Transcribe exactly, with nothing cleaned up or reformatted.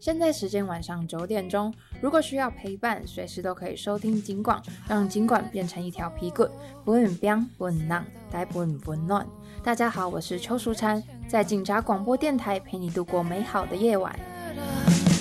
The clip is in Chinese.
现在时间晚上九点钟，如果需要陪伴，随时都可以收听警广，让警广变成一条皮棍，不会很冰，不会很浪，但不会很温暖。大家好，我是邱淑婵，在警察广播电台陪你度过美好的夜晚。